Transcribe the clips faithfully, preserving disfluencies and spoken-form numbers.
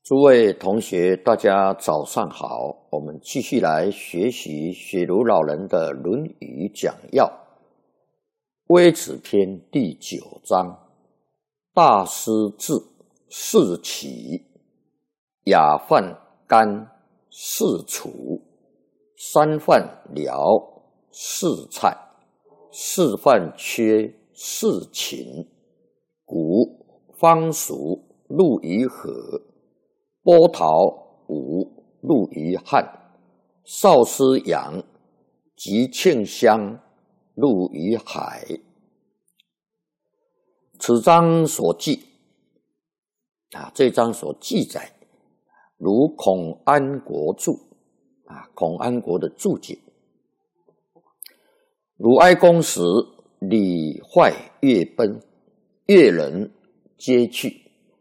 诸位同学，大家早上好。我们继续来学习雪庐老人的《论语》讲要，微子篇第九章：大师治，士齐；雅饭甘，士楚；三饭辽，士蔡；四饭缺，士秦；古方蜀，入于河；波涛武，入于汉；少师阳，及庆襄，入于海。此章所记啊，这章所记载，如孔安国注啊，孔安国的注解。鲁哀公时，礼坏乐崩，乐人皆去。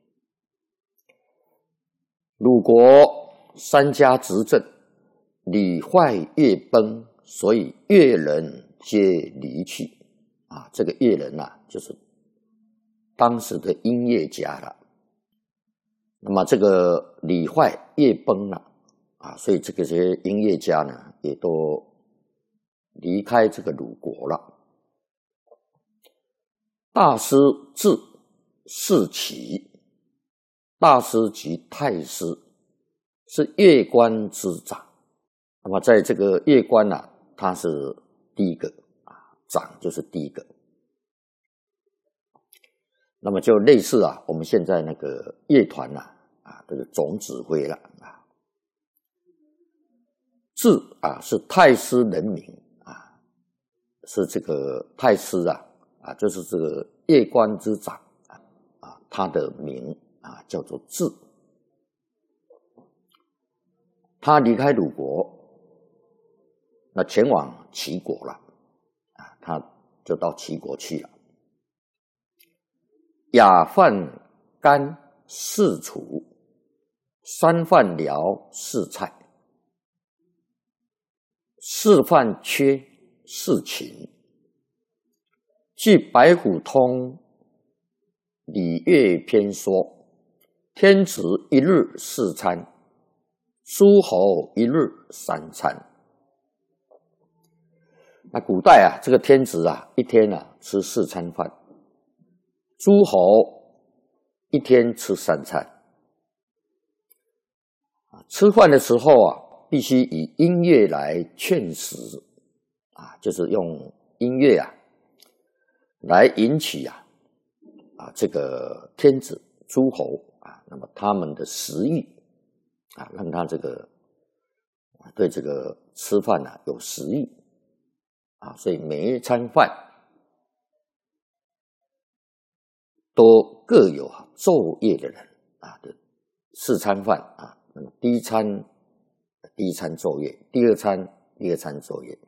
鲁国三家执政，礼坏乐崩，所以乐人皆离去啊。这个乐人啊，就是当时的音乐家了。那么这个礼坏乐崩了啊，所以这个些音乐家呢，也都离开这个鲁国了。大师治，士齐。大师及太师是乐官之长，那么在这个乐官啊，他是第一个啊，长就是第一个。那么就类似啊，我们现在那个乐团啊，啊，这个总指挥了啊。治啊是太师人名啊，是这个太师啊啊，就是这个乐官之长啊啊，他的名。啊，叫做治。他离开鲁国，那前往齐国了，啊，他就到齐国去了。雅饭甘，士楚；三饭辽，士蔡；四饭缺，士秦。据白虎通礼乐篇说，天子一日四餐，诸侯一日三餐。那古代啊，这个天子啊，一天啊吃四餐饭；诸侯一天吃三餐。吃饭的时候啊，必须以音乐来劝食啊，就是用音乐啊来引起啊啊这个天子、诸侯。啊，那么他们的食欲啊，让他这个对这个吃饭啊有食欲啊，所以每一餐饭都各有昼夜的人啊的四餐饭啊，那么第一餐第一餐昼夜，第二餐第二餐昼夜，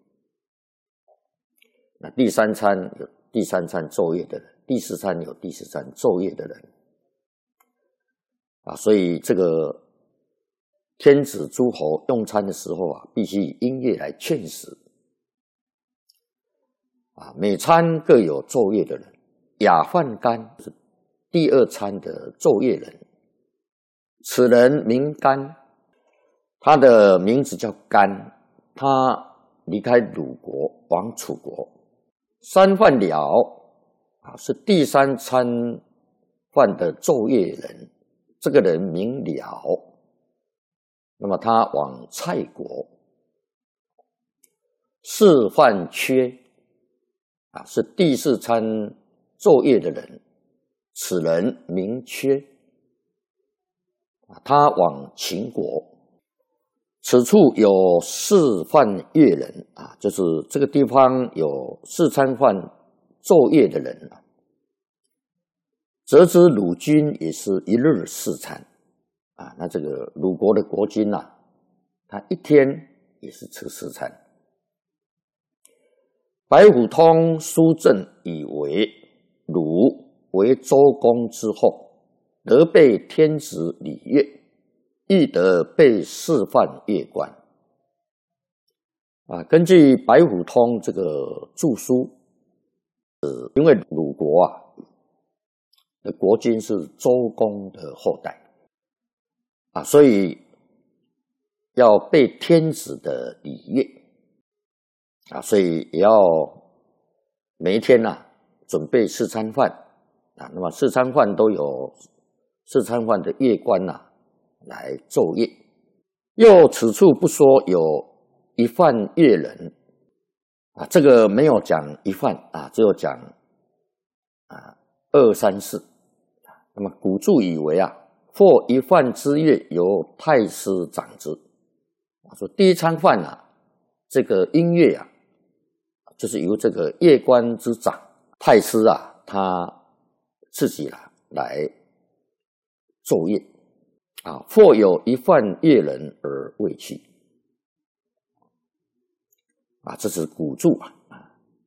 那第三餐有第三餐昼夜的人，第四餐有第四餐昼夜的人。啊，所以这个天子诸侯用餐的时候啊，必须以音乐来劝食。啊，每餐各有昼夜的人，雅饭甘是第二餐的昼夜人。此人名甘，他的名字叫甘，他离开鲁国往楚国。三饭辽啊，是第三餐饭的昼夜人。这个人名辽，那么他往蔡国。四饭缺啊，是第四餐昼夜的人，此人名缺啊，他往秦国。此处有四饭乐人啊，就是这个地方有四餐饭昼夜的人啊。则知鲁军也是一日四餐啊，那这个鲁国的国君呐、啊，他一天也是吃四餐。白虎通书证以为，鲁为周公之后，得被天子礼乐，亦得被四饭乐官。啊，根据白虎通这个著书，呃，因为鲁国啊。国君是周公的后代啊，所以要备天子的礼乐啊，所以也要每一天呐、啊、准备四餐饭啊，那么四餐饭都有四餐饭的乐官呐、啊、来奏乐。又此处不说有一饭乐人啊，这个没有讲一饭啊，只有讲啊二三四。那么古注以为啊，或一饭之乐由太师掌之。说第一餐饭啊，这个音乐啊，就是由这个乐官之长太师啊，他自己啦来奏乐啊，或有一饭乐人而未去啊，这是古注啊啊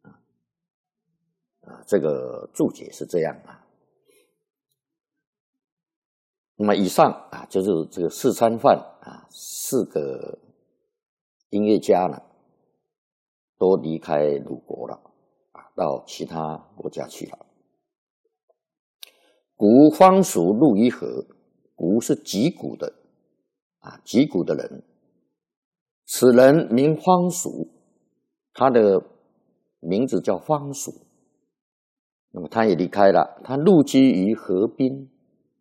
啊，这个注解是这样啊。那么以上啊，就是这个四餐饭啊，四个音乐家呢，都离开鲁国了啊，到其他国家去了。古方属陆于河，古是击鼓的啊，击鼓的人，此人名方属，他的名字叫方属。那么他也离开了，他入居于河滨。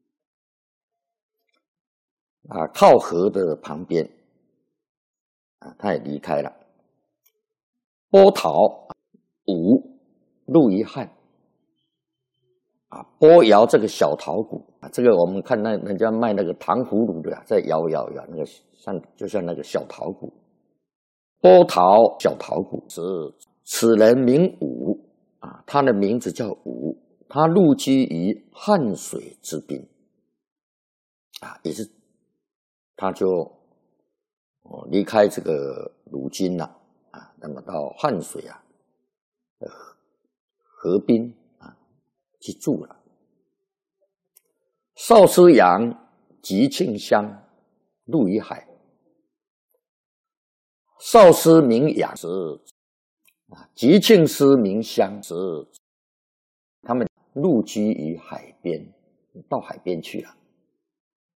啊，靠河的旁边，啊，他也离开了。波涛舞入于汉，啊，波摇这个小陶鼓啊，这个我们看那人家卖那个糖葫芦的、啊，在摇摇摇，那个像就像那个小陶鼓。波涛小陶鼓是此人名武啊，他的名字叫武，他入居于汉水之滨，啊，也是。他就哦离开这个鲁军了啊，那么到汉水啊的河滨啊去住了。少师阳吉庆乡入于海，少师名阳是啊，吉庆师名乡是他们入居于海边，到海边去了。